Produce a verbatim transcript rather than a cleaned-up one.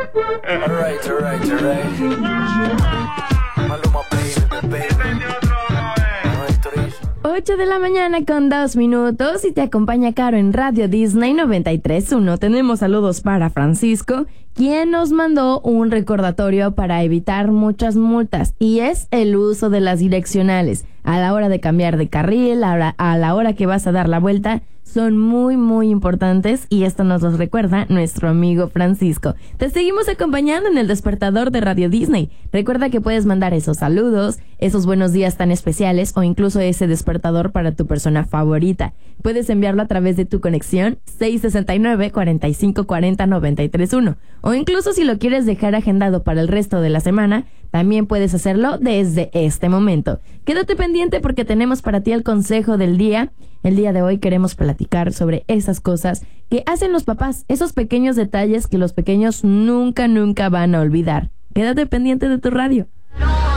Alright, alright, alright. Maluma, baby, baby. ocho de la mañana con dos minutos y te acompaña Caro en Radio Disney noventa y tres punto uno. Tenemos saludos para Francisco, quien nos mandó un recordatorio para evitar muchas multas, y es el uso de las direccionales a la hora de cambiar de carril, a la, a la hora que vas a dar la vuelta. Son muy, muy importantes y esto nos los recuerda nuestro amigo Francisco. Te seguimos acompañando en el despertador de Radio Disney. Recuerda que puedes mandar esos saludos, esos buenos días tan especiales o incluso ese despertador para tu persona favorita. Puedes enviarlo a través de tu conexión seis sesenta y nueve, cuarenta y cinco cuarenta, noventa y tres uno. O incluso si lo quieres dejar agendado para el resto de la semana, también puedes hacerlo desde este momento. Quédate pendiente porque tenemos para ti el consejo del día. El día de hoy queremos platicar sobre esas cosas que hacen los papás, esos pequeños detalles que los pequeños nunca, nunca van a olvidar. Quédate pendiente de tu radio.